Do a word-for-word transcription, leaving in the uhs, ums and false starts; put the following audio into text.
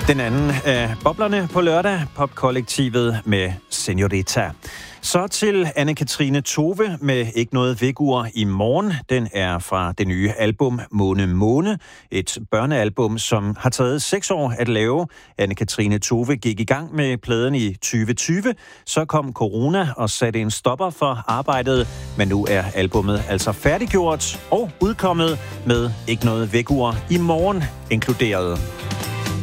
Den anden af boblerne på lørdag, popkollektivet med Senorita. Så til Anne-Katrine Tove med Ikke noget vækkeur i morgen. Den er fra det nye album Måne Måne. Et børnealbum, som har taget seks år at lave. Anne-Katrine Tove gik i gang med pladen i tyve tyve. Så kom corona og satte en stopper for arbejdet. Men nu er albummet altså færdiggjort og udkommet med Ikke noget vækkeur i morgen inkluderet.